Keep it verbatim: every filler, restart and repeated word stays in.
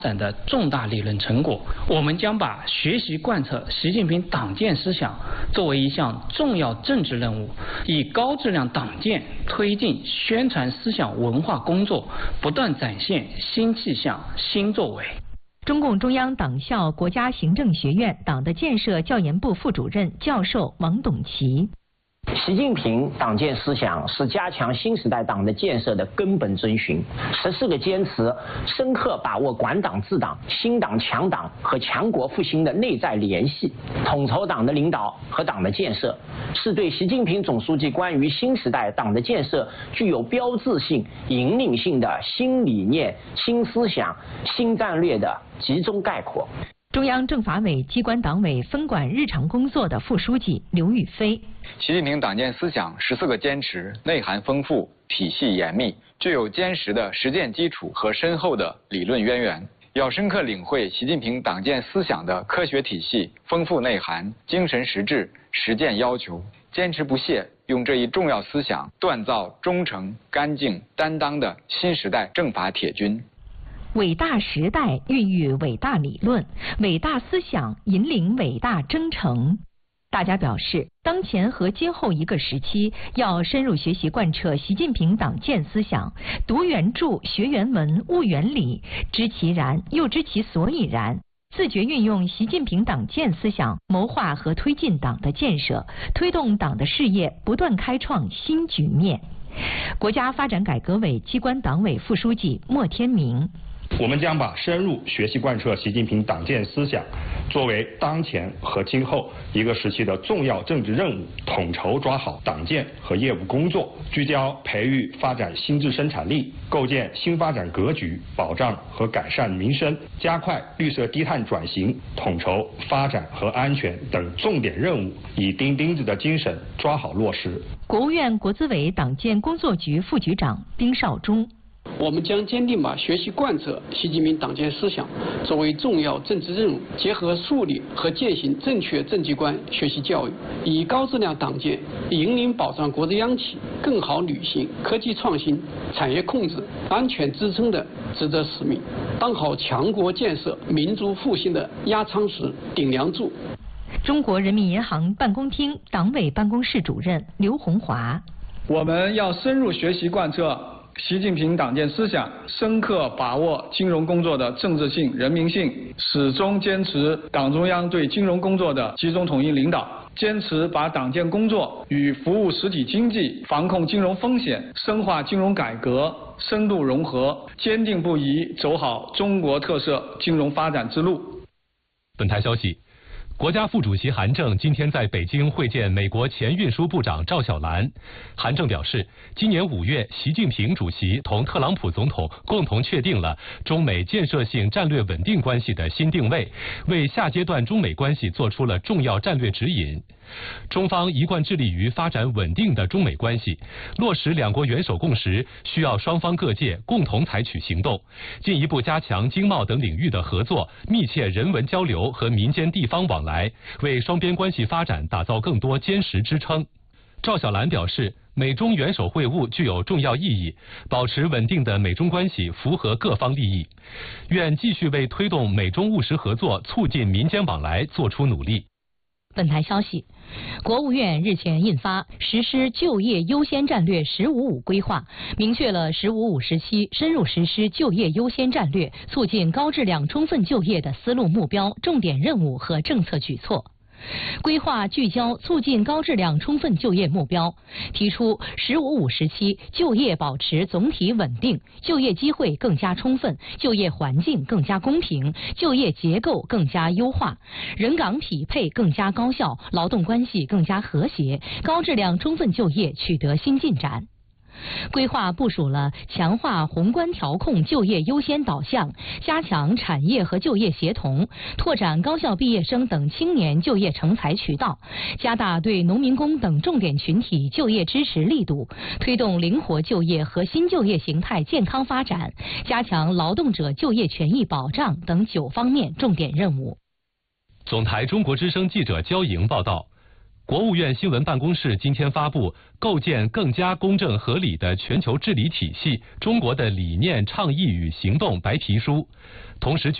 展的重大理论成果，我们将把学习贯彻习近平党建思想作为一项重要政治任务，以高质量党建推进宣传思想文化工作，不断展现新气象、新作为。 中共中央党校国家行政学院党的建设教研部副主任教授王董奇。 习近平党建思想是加强新时代党的建设的根本遵循。十四个坚持深刻把握管党治党、兴党强党和强国复兴的内在联系，统筹党的领导和党的建设，是对习近平总书记关于新时代党的建设具有标志性、引领性的新理念、新思想、新战略的集中概括。 中央政法委机关党委分管日常工作的副书记刘宇飞。 习近平党建思想十四个坚持内涵丰富、体系严密，具有坚实的实践基础和深厚的理论渊源。要深刻领会习近平党建思想的科学体系、丰富内涵、精神实质、实践要求，坚持不懈，用这一重要思想锻造忠诚、干净、担当的新时代政法铁军。 伟大时代孕育伟大理论，伟大思想引领伟大征程。大家表示，当前和今后一个时期，要深入学习贯彻习近平党建思想，读原著、学原文、悟原理，知其然又知其所以然，自觉运用习近平党建思想，谋划和推进党的建设，推动党的事业不断开创新局面。国家发展改革委机关党委副书记莫天明。 我们将把深入学习贯彻习近平党建思想作为当前和今后一个时期的重要政治任务，统筹抓好党建和业务工作，聚焦培育发展新质生产力，构建新发展格局，保障和改善民生，加快绿色低碳转型，统筹发展和安全等重点任务，以钉钉子的精神抓好落实。 国务院国资委党建工作局副局长丁绍忠。 我们将坚定把学习贯彻习近平党建思想作为重要政治任务，结合树立和践行正确政绩观学习教育，以高质量党建引领保障国之央企更好履行科技创新、产业控制、安全支撑的职责使命，当好强国建设、民族复兴的压舱石、顶梁柱。 中国人民银行办公厅党委办公室主任刘洪华。 我们要深入学习贯彻习近平党建思想，深刻把握金融工作的政治性、人民性，始终坚持党中央对金融工作的集中统一领导，坚持把党建工作与服务实体经济、防控金融风险、深化金融改革深度融合，坚定不移走好中国特色金融发展之路。 本台消息，国家副主席韩正今天在北京会见美国前运输部长赵小兰。韩正表示，今年五月，习近平主席同特朗普总统共同确定了中美建设性战略稳定关系的新定位，为下阶段中美关系做出了重要战略指引。中方一贯致力于发展稳定的中美关系，落实两国元首共识，需要双方各界共同采取行动，进一步加强经贸等领域的合作，密切人文交流和民间地方往来，为双边关系发展打造更多坚实支撑。赵小兰表示，美中元首会晤具有重要意义，保持稳定的美中关系符合各方利益，愿继续为推动美中务实合作、促进民间往来做出努力。 本台消息，国务院日前印发实施就业优先战略“十五五”规划，明确了“十五五”时期深入实施就业优先战略、促进高质量充分就业的思路目标、重点任务和政策举措。规划聚焦促进高质量充分就业目标，提出“十五五”时期就业保持总体稳定，就业机会更加充分，就业环境更加公平，就业结构更加优化，人岗匹配更加高效，劳动关系更加和谐，高质量充分就业取得新进展。规划部署了强化宏观调控就业优先导向，加强产业和就业协同，拓展高校毕业生等青年就业成才渠道，加大对农民工等重点群体就业支持力度，推动灵活就业和新就业形态健康发展，加强劳动者就业权益保障等九方面重点任务。 总台中国之声记者焦莹报道。 国务院新闻办公室今天发布《构建更加公正合理的全球治理体系：中国的理念、倡议与行动》白皮书，同时